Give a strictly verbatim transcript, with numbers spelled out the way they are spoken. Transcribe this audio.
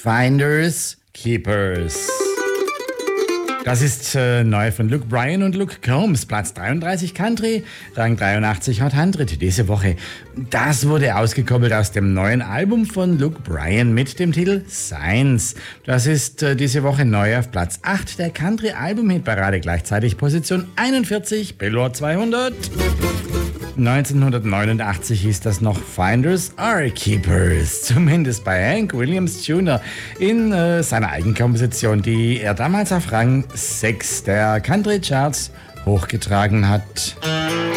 Finders Keepers. Das ist äh, neu von Luke Bryan und Luke Combs. Platz dreiunddreißig Country, Rang dreiundachtzig Hot hundert diese Woche. Das wurde ausgekoppelt aus dem neuen Album von Luke Bryan mit dem Titel Signs. Das ist äh, diese Woche neu auf Platz acht der Country-Album-Hitparade. Gleichzeitig Position einundvierzig, Billboard zweihundert. neunzehnhundertneunundachtzig hieß das noch Finders are Keepers, zumindest bei Hank Williams Junior in äh, seiner Eigenkomposition, die er damals auf Rang sechs der Country Charts hochgetragen hat.